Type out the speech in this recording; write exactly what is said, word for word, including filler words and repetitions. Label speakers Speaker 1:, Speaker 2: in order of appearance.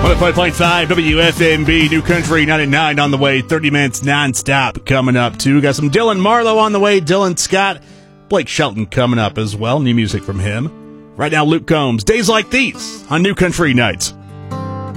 Speaker 1: one oh five point five W F M B, New Country ninety-nine on the way. thirty minutes nonstop coming up, too. We got some Dylan Marlowe on the way. Dylan Scott. Blake Shelton coming up as well. New music from him. Right now, Luke Combs. Days Like These on New Country Nights.